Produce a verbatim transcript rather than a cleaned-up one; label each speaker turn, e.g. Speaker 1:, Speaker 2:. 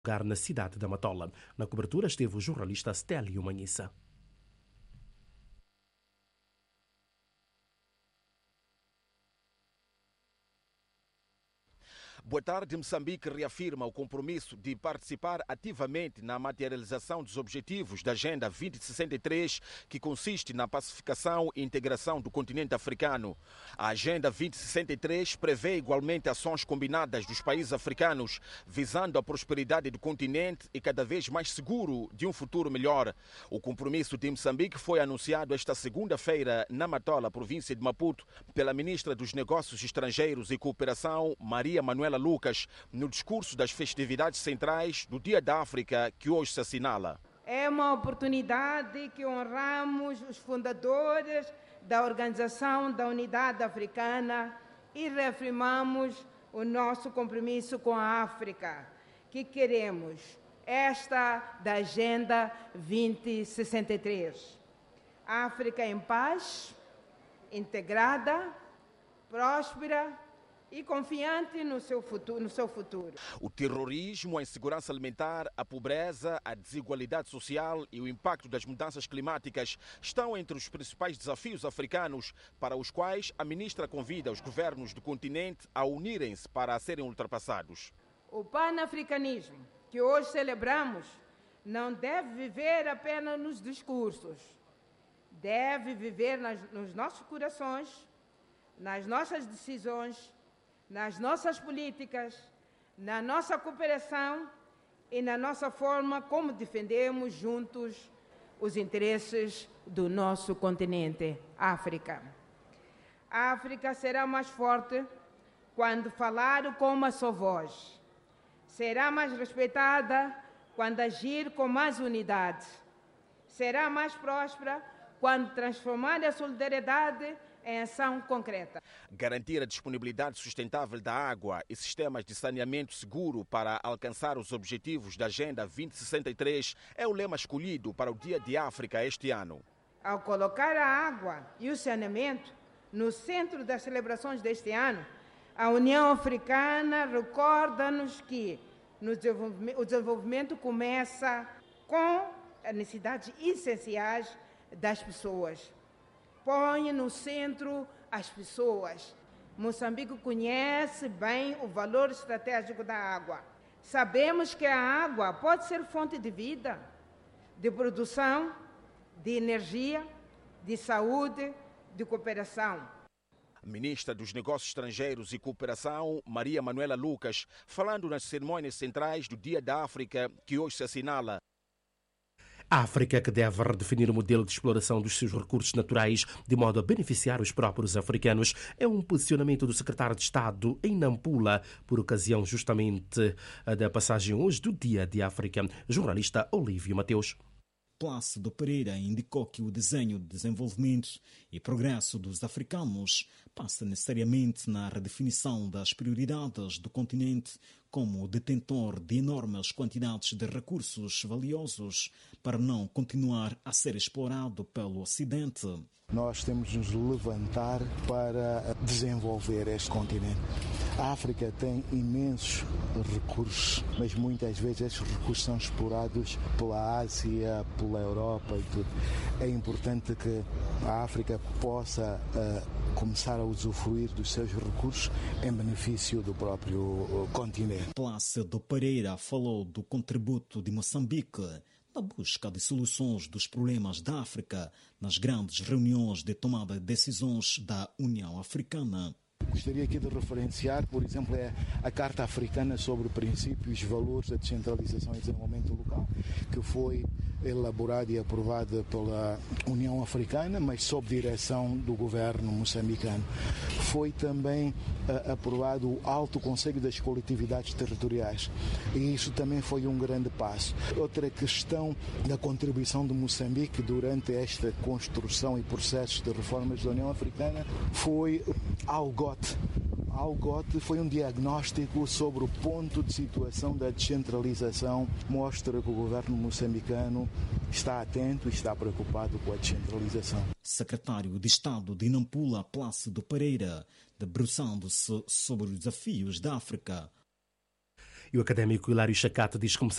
Speaker 1: lugar na cidade da Matola. Na cobertura esteve o jornalista Stélio Manhissa.
Speaker 2: Boa tarde. Moçambique reafirma o compromisso de participar ativamente na materialização dos objetivos da Agenda vinte sessenta e três, que consiste na pacificação e integração do continente africano. A Agenda vinte sessenta e três prevê igualmente ações combinadas dos países africanos, visando a prosperidade do continente e cada vez mais seguro de um futuro melhor. O compromisso de Moçambique foi anunciado esta segunda-feira na Matola, província de Maputo, pela ministra dos Negócios Estrangeiros e Cooperação, Maria Manuela Lucas, no discurso das festividades centrais do Dia da África, que hoje se assinala.
Speaker 3: É uma oportunidade que honramos os fundadores da Organização da Unidade Africana e reafirmamos o nosso compromisso com a África, que queremos esta da Agenda vinte sessenta e três. África em paz, integrada, próspera e confiante no seu futuro, no seu futuro.
Speaker 2: O terrorismo, a insegurança alimentar, a pobreza, a desigualdade social e o impacto das mudanças climáticas estão entre os principais desafios africanos, para os quais a ministra convida os governos do continente a unirem-se para serem ultrapassados.
Speaker 3: O panafricanismo que hoje celebramos não deve viver apenas nos discursos, deve viver nas, nos nossos corações, nas nossas decisões, nas nossas políticas, na nossa cooperação e na nossa forma como defendemos juntos os interesses do nosso continente, África. A África será mais forte quando falar com uma só voz. Será mais respeitada quando agir com mais unidade. Será mais próspera quando transformar a solidariedade em ação concreta.
Speaker 2: Garantir a disponibilidade sustentável da água e sistemas de saneamento seguro para alcançar os objetivos da Agenda vinte sessenta e três é o lema escolhido para o Dia de África este ano.
Speaker 3: Ao colocar a água e o saneamento no centro das celebrações deste ano, a União Africana recorda-nos que o desenvolvimento começa com as necessidades essenciais das pessoas. Põe no centro as pessoas. Moçambique conhece bem o valor estratégico da água. Sabemos que a água pode ser fonte de vida, de produção, de energia, de saúde, de cooperação.
Speaker 2: Ministra dos Negócios Estrangeiros e Cooperação, Maria Manuela Lucas, falando nas cerimônias centrais do Dia da África, que hoje se assinala.
Speaker 1: A África, que deve redefinir o modelo de exploração dos seus recursos naturais de modo a beneficiar os próprios africanos, é um posicionamento do secretário de Estado em Nampula, por ocasião justamente da passagem hoje do Dia de África. Jornalista Olívio Mateus.
Speaker 4: Plácido Pereira indicou que o desenho de desenvolvimento e progresso dos africanos passa necessariamente na redefinição das prioridades do continente como detentor de enormes quantidades de recursos valiosos para não continuar a ser explorado pelo Ocidente.
Speaker 5: Nós temos de nos levantar para desenvolver este continente. A África tem imensos recursos, mas muitas vezes estes recursos são explorados pela Ásia, pela Europa e tudo. É importante que a África possa uh, começar a usufruir dos seus recursos em benefício do próprio uh, continente.
Speaker 4: Plácido Pereira falou do contributo de Moçambique na busca de soluções dos problemas da África nas grandes reuniões de tomada de decisões da União Africana.
Speaker 5: Gostaria aqui de referenciar, por exemplo, a Carta Africana sobre Princípios e Valores da Descentralização e Desenvolvimento Local, que foi elaborada e aprovada pela União Africana, mas sob direção do governo moçambicano. Foi também uh, aprovado o Alto Conselho das Coletividades Territoriais, e isso também foi um grande passo. Outra questão da contribuição de Moçambique durante esta construção e processos de reformas da União Africana foi Algote. Algote foi um diagnóstico sobre o ponto de situação da descentralização. Mostra que o governo moçambicano está atento e está preocupado com a descentralização.
Speaker 4: Secretário de Estado de Nampula, Plácido Pereira, debruçando-se sobre os desafios da África.
Speaker 1: E o académico Hilário Chacate diz que